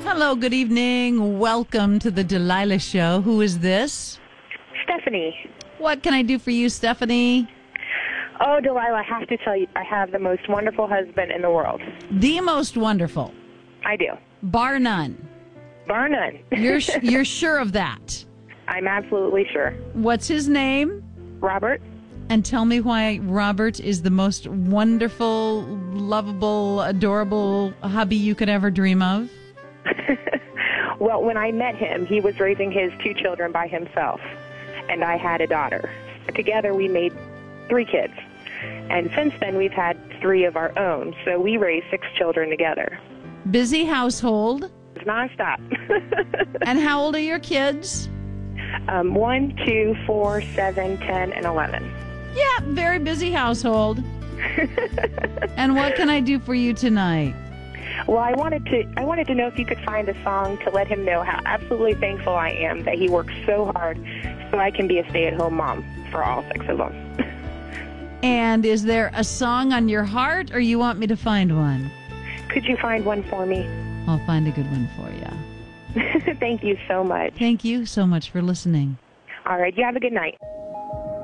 Hello, good evening. Welcome to the Delilah Show. Who is this? Stephanie. What can I do for you, Stephanie? Oh, Delilah, I have to tell you, I have the most wonderful husband in the world. The most wonderful. I do. Bar none. Bar none. You're sure of that? I'm absolutely sure. What's his name? Robert? And tell me why Robert is the most wonderful, lovable, adorable hubby you could ever dream of. Well, when I met him, he was raising his 2 children by himself, and I had a daughter. Together, we made 3 kids. And since then, we've had 3 of our own, so we raised 6 children together. Busy household. It's nonstop. And how old are your kids? 1, 2, 4, 7, 10, and 11. Yeah, very busy household. And what can I do for you tonight? Well, I wanted to know if you could find a song to let him know how absolutely thankful I am that he works so hard so I can be a stay-at-home mom for all 6 of them. And is there a song on your heart, or you want me to find one? Could you find one for me? I'll find a good one for you. Thank you so much. Thank you so much for listening. All right, you have a good night.